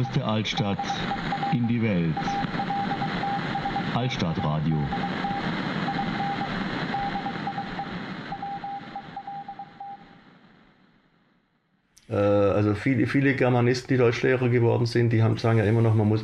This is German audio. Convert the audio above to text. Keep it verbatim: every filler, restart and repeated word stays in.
der Altstadt in die Welt. Altstadtradio. Also viele, viele Germanisten, die Deutschlehrer geworden sind, die haben, sagen ja immer noch, man muss